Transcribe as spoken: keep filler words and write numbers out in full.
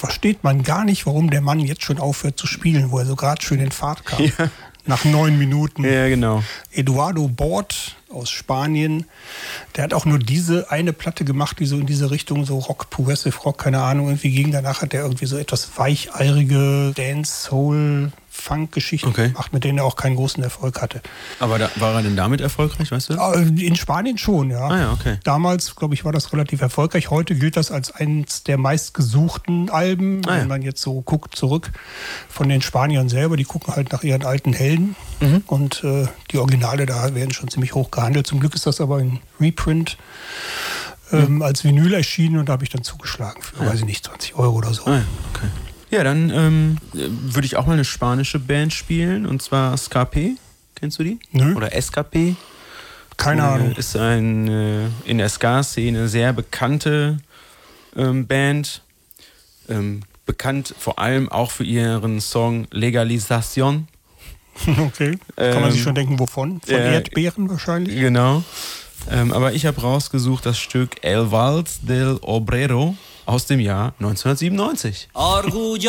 versteht man gar nicht, warum der Mann jetzt schon aufhört zu spielen, wo er so gerade schön in Fahrt kam. Ja. Nach neun Minuten. Ja, genau. Eduardo Bort aus Spanien, der hat auch nur diese eine Platte gemacht, die so in diese Richtung, so Rock, Progressive Rock, keine Ahnung, irgendwie ging. Danach hat er irgendwie so etwas weicheirige Dance, Soul, Funk-Geschichten okay. gemacht, mit denen er auch keinen großen Erfolg hatte. Aber da, war er denn damit erfolgreich, weißt du? In Spanien schon, ja. Ah ja, okay. Damals, glaube ich, war das relativ erfolgreich. Heute gilt das als eines der meistgesuchten Alben. Ah, wenn ja. man jetzt so guckt zurück von den Spaniern selber, die gucken halt nach ihren alten Helden. Mhm. Und äh, die Originale da werden schon ziemlich hoch gehandelt. Zum Glück ist das aber in Reprint ähm, mhm. als Vinyl erschienen und da habe ich dann zugeschlagen für, ah. weiß ich nicht, zwanzig Euro oder so. Ah ja, okay. Ja, dann ähm, würde ich auch mal eine spanische Band spielen, und zwar S K P. Kennst du die? Nö. Oder S K P? Keine äh, Ahnung. Ist ein, äh, in der Ska-Szene sehr bekannte ähm, Band. Ähm, bekannt vor allem auch für ihren Song Legalización. Okay. Kann man ähm, sich schon denken, wovon? Von äh, Erdbeeren wahrscheinlich? Genau. Ähm, aber ich habe rausgesucht das Stück El Vals del Obrero aus dem Jahr neunzehnhundertsiebenundneunzig.